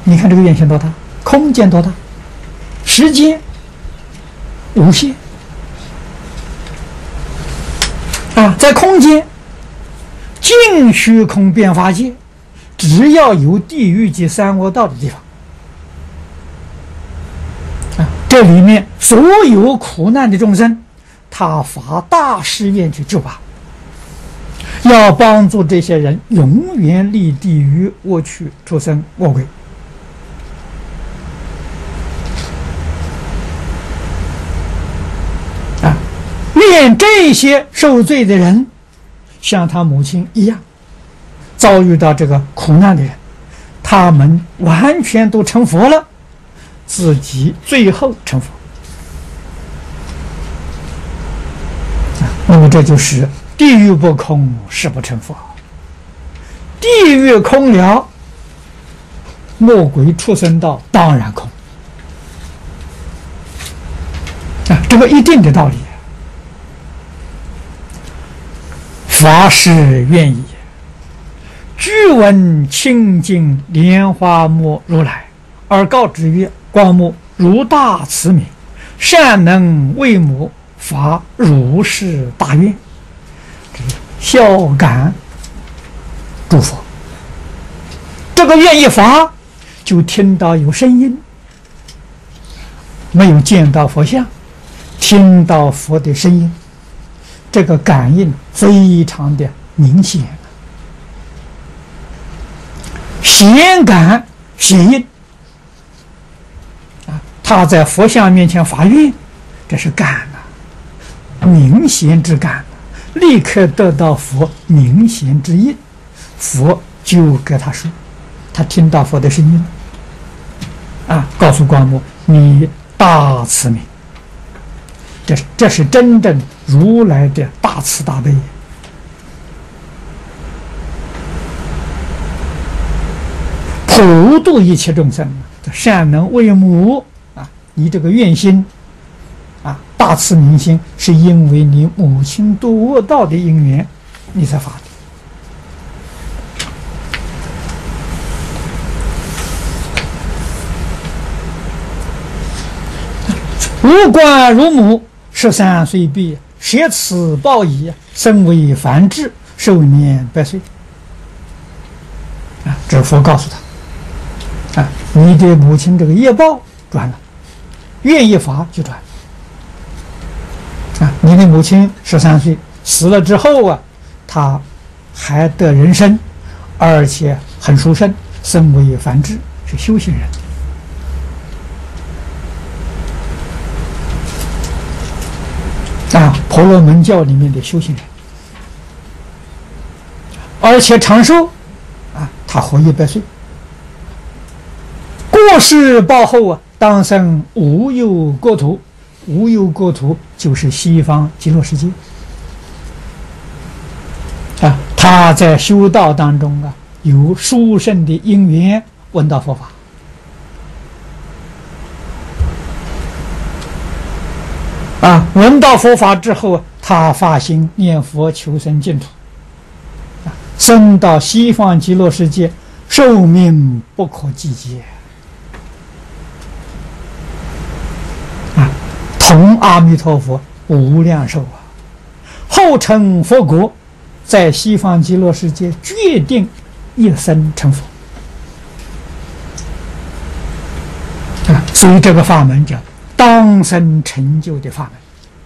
你看这个圆形多大，空间多大，时间无限啊，在空间尽虚空变法界，只要有地狱及三恶道的地方啊，这里面所有苦难的众生，他发大誓愿去救拔，要帮助这些人永远离地狱、恶趣、畜生、恶鬼。愿这些受罪的人像他母亲一样遭遇到这个苦难的人，他们完全都成佛了，自己最后成佛。那么这就是地狱不空，誓不成佛。地狱空了，魔鬼畜生道当然空啊，这个一定的道理。法师愿意，具闻清净莲花目如来，而告之曰：光目如大慈悯，善能为母发如是大愿，孝感诸佛。这个愿一发，就听到有声音，没有见到佛像，听到佛的声音，这个感应非常的明显，显感显应啊！他在佛像面前发愿，这是感啊，明显之感，立刻得到佛明显之应，佛就给他说，他听到佛的声音啊，告诉光目你大慈悯。这是真正如来的大慈大悲，普度一切众生，善能为母啊！你这个愿心啊，大慈悯心，是因为你母亲堕恶道的因缘，你才发的。无冠如母，13岁毕，舍此报矣，身为梵志，寿年100岁。啊，这佛告诉他，啊，你的母亲这个业报转了，愿意发就转。啊，你的母亲13岁死了之后啊，她还得人身，而且很殊胜，身为梵志，是修行人。啊，婆罗门教里面的修行人，而且长寿，啊，他活100岁。过世报后啊，当生无忧国土，无忧国土就是西方极乐世界。啊，他在修道当中啊，有殊胜的因缘，闻到佛法。啊，闻到佛法之后，他发心念佛求生净土，啊，升到西方极乐世界，寿命不可计劫，啊，同阿弥陀佛无量寿啊！后成佛国，在西方极乐世界决定一生成佛，啊，所以这个法门叫当生成就的法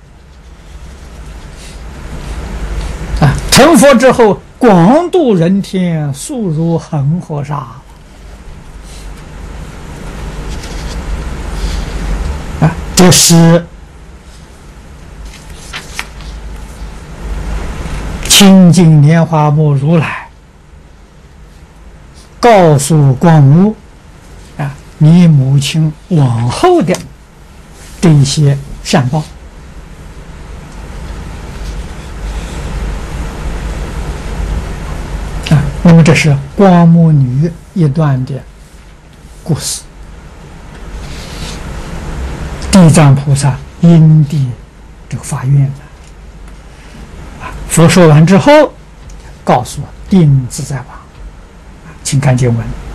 门啊！成佛之后，广度人天，速如恒河沙啊！这是清净莲花目如来告诉光目啊，你母亲往后的这些善报啊，那么这是光目女一段的故事。地藏菩萨因地这个发愿啊，佛说完之后，告诉定自在王，请看经文。